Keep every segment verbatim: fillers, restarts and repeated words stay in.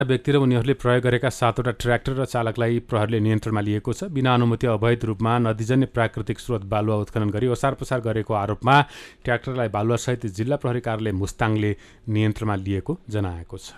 व्यक्ति र उनीहरूले प्रयोग गरेका सातवटा ट्र्याक्टर र चालकलाई प्रहरीले नियन्त्रणमा लिएको छ। बिना अनुमति अवैध रूपमा नदीजन्य प्राकृतिक स्रोत बालुवा उत्खनन गरी ओसार पसार गरेको आरोपमा ट्र्याक्टरलाई बालुवासहित जिल्ला प्रहरी कार्यालय मुस्ताङले नियन्त्रणमा लिएको जनाएको छ।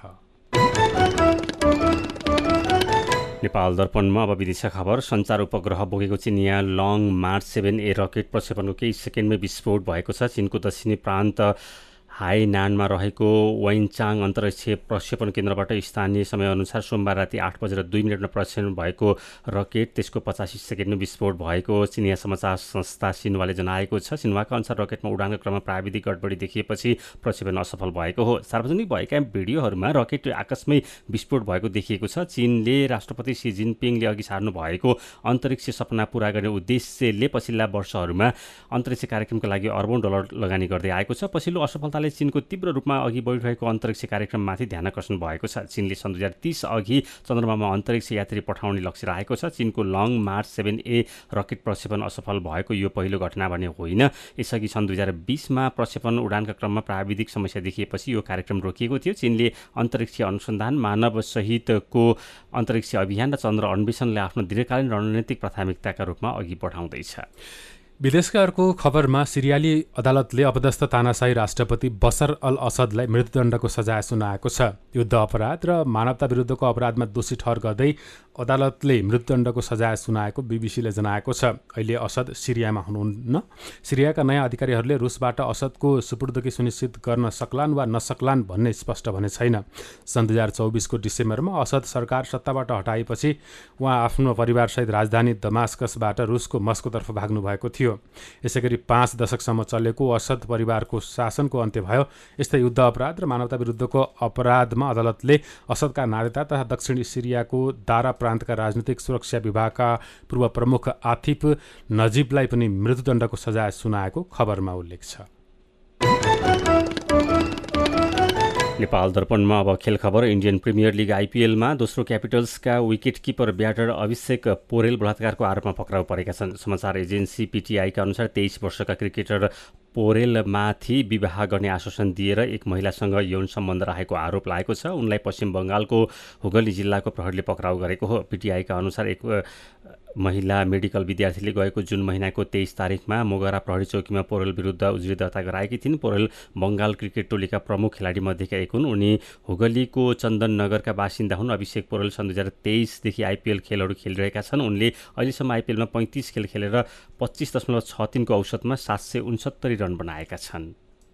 नेपाल दर्पणमा अब विदेशी खबर। सञ्चार उपग्रह बोकेको चिनिया लङ मार्च सेभेन ए रकेट प्रक्षेपणको केही सेकेन्डमै विस्फोट भएको छ। चीनको दक्षिणी प्रान्त हाइनानमा रहेको वैनचाङ अन्तरिक्ष प्रक्षेपण केन्द्रबाट स्थानीय समयअनुसार सोमबार राति आठ बजेर दुई मिनटमा प्रक्षेपण भएको रकेट त्यसको पचासी सेकेन्डमा विस्फोट भएको चिनिया समाचार संस्था सिन्वाले जनाएको छ। सिन्वाका अनुसार रकेटमा उडानको क्रममा प्राविधिक गडबडी देखिएपछि प्रक्षेपण असफल भएको हो। सार्वजनिक भएका भिडियोहरूमा रकेट आकाशमै विस्फोट भएको देखिएको छ। चीनले राष्ट्रपति सी जिनपिङले अघि सार्नु भएको अन्तरिक्ष सपना पूरा गर्ने उद्देश्यले पछिल्ला वर्षहरूमा अन्तरिक्ष कार्यक्रमका लागि अर्बौं डलर लगानी गर्दै आएको छ। पछिल्लो असफलता चीनको तीव्र रूपमा अघि बढिरहेको अन्तरिक्ष कार्यक्रममाथि ध्यान आकर्षण भएको छ। चीनले सन् दुई हजार तीस अघि चन्द्रमामा अन्तरिक्ष यात्री पठाउने लक्ष्य राखेको छ। चीनको लङ मार्च सेभेन ए रकेट प्रक्षेपण असफल भएको यो पहिलो घटना भने होइन। यसअघि सन् दुई हजार बिसमा प्रक्षेपण उडानका क्रममा प्राविधिक समस्या देखिएपछि यो कार्यक्रम रोकिएको थियो। चीनले अन्तरिक्ष अनुसन्धान, मानव सहितको अन्तरिक्ष अभियान र चन्द्र अन्वेषणलाई आफ्नो दीर्घकालीन रणनीतिक प्राथमिकताका रूपमा अघि बढाउँदैछ। विदेशका अर्को खबरमा सिरियाली अदालतले अपदस्थ तानाशाही राष्ट्रपति बसर अल असदलाई मृत्युदण्डको सजाय सुनाएको छ। युद्ध अपराध र मानवता विरुद्धको अपराधमा दोषी ठहर गर्दै अदालतले मृत्युदण्डको सजाय सुनाएको बीबीसीले जनाएको छ। अहिले असद सिरियामा हुनुहुन्न। सिरियाका नयाँ अधिकारीहरूले रुसबाट असदको सुपुर्दगी सुनिश्चित गर्न सक्लान् वा नसक्लान् भन्ने स्पष्ट भने छैन। सन् दुई हजार चौबिसको डिसेम्बरमा असद सरकार सत्ताबाट हटाएपछि उहाँ आफ्नो परिवारसहित राजधानी दमास्कसबाट रुसको मस्कोतर्फ भाग्नु भएको थियो। यसै गरी पाँच दशकसम्म चलेको असद परिवारको शासनको अन्त्य भयो। यस्तै युद्ध अपराध र मानवता विरुद्धको अपराधमा अदालतले असदका नादेता तथा दक्षिणी सिरियाको दारा प्रान्तका राजनीतिक सुरक्षा विभागका पूर्व प्रमुख आतिफ नजिबलाई पनि मृत्युदण्डको सजाय सुनाएको खबरमा उल्लेख छ। नेपाल दर्पणमा अब खेल खबर। इन्डियन प्रिमियर लिग आइपिएलमा दोस्रो क्यापिटल्सका विकेट किपर ब्याटर अभिषेक पोरेल बलात्कारको आरोपमा पक्राउ परेका छन्। समाचार एजेन्सी पिटिआईका अनुसार तेइस वर्षका क्रिकेटर पोरेलमाथि विवाह गर्ने आश्वासन दिएर एक महिलासँग यौन सम्बन्ध राखेको आरोप लागेको छ। उनलाई पश्चिम बङ्गालको हुगली जिल्लाको प्रहरीले पक्राउ गरेको हो। पिटिआईका अनुसार एक महिला मेडिकल विद्यार्थीले गएको जुन महिनाको तेइस तारिकमा मोगरा प्रहरी चौकीमा पोरेल विरुद्ध उजुरी दर्ता गराएकी थिइन्। पोरेल बङ्गाल क्रिकेट टोलीका प्रमुख खेलाडी मध्येका एक हुन्। उनी हुगलीको चन्दननगरका बासिन्दा हुन्। अभिषेक पोरेल सन् दुई हजार तेइसदेखि आइपिएल खेलहरू खेलिरहेका छन्। उनले अहिलेसम्म आइपिएलमा पैँतिस खेल खेलेर पच्चिस दशमलव छ तिनको औसतमा सात सय उन्सत्तरी रन बनाएका छन्।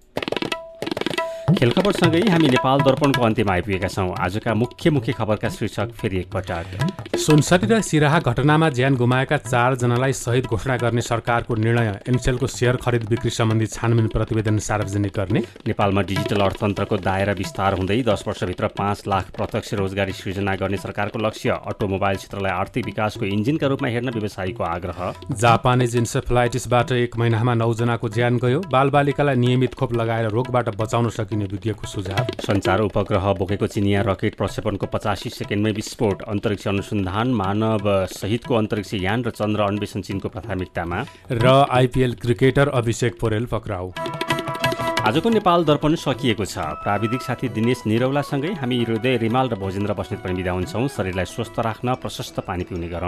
खेल खबरसँगै हामी नेपाल दर्पणको अन्त्यमा आइपुगेका छौँ। आजका मुख्य मुख्य खबरका शीर्षक फेरि एकपटक। सुनसरी र सिराहा घटनामा ज्यान गुमाएका चारजनालाई शहीद घोषणा गर्ने सरकारको निर्णय। एनसेलको सेयर खरिद बिक्री सम्बन्धी छानबिन प्रतिवेदन सार्वजनिक गर्ने। नेपालमा डिजिटल अर्थतन्त्रको दायरा विस्तार हुँदै दस वर्षभित्र पाँच लाख प्रत्यक्ष रोजगारी सृजना गर्ने सरकारको लक्ष्य। अटोमोबाइल क्षेत्रलाई आर्थिक विकासको इन्जिनका रूपमा हेर्न व्यवसायीको आग्रह। जापानिज इन्सेफ्लाइटिसबाट एक महिनामा नौजनाको ज्यान गयो। बालबालिकालाई नियमित खोप लगाएर रोगबाट बचाउन सकिने विज्ञको सुझाव। सञ्चार उपग्रह बोकेको चिनिया रकेट प्रक्षेपणको पचासी सेकेन्डमै विस्फोट। अन्तरिक्ष अनुसन्धान, मानव सहितको अन्तरिक्ष यान र चन्द्र अन्वेषण चीनको प्राथमिकतामा। र आइपिएल क्रिकेटर अभिषेक पोरेल पक्राउ। आजको नेपाल दर्पण सकिएको छ। प्राविधिक साथी दिनेश निरौलासँगै हामी हृदय रिमाल र भोजेन्द्र बस्नेत पनि बिदा हुन्छौँ। शरीरलाई स्वस्थ राख्न प्रशस्त पानी पिउने गरौँ।